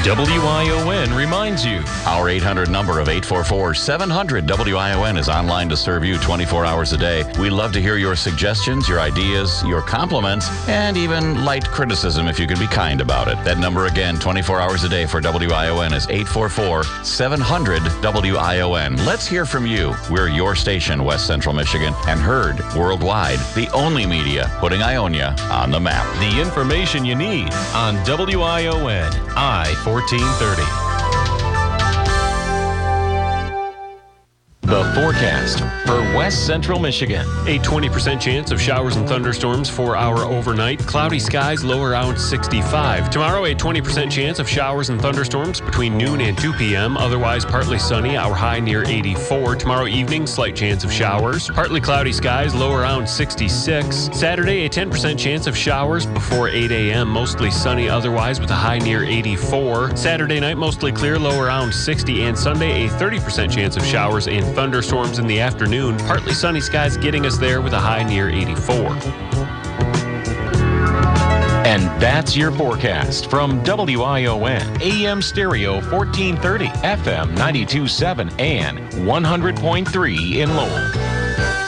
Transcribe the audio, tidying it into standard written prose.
WION reminds you. Our 800 number of 844-700-WION is online to serve you 24 hours a day. We love to hear your suggestions, your ideas, your compliments, and even light criticism if you can be kind about it. That number again, 24 hours a day for WION is 844-700-WION. Let's hear from you. We're your station, West Central Michigan, and heard worldwide. The only media putting Ionia on the map. The information you need on WION I-1430. The forecast for West Central Michigan. A 20% chance of showers and thunderstorms for our overnight. Cloudy skies, low around 65. Tomorrow, a 20% chance of showers and thunderstorms between noon and 2 p.m. Otherwise, partly sunny, our high near 84. Tomorrow evening, slight chance of showers. Partly cloudy skies, low around 66. Saturday, a 10% chance of showers before 8 a.m. Mostly sunny otherwise with a high near 84. Saturday night, mostly clear, low around 60. And Sunday, a 30% chance of showers and thunderstorms in the afternoon. Partly sunny skies getting us there with a high near 84. And that's your forecast from WION, AM Stereo 1430, FM 92.7, and 100.3 in Lowell.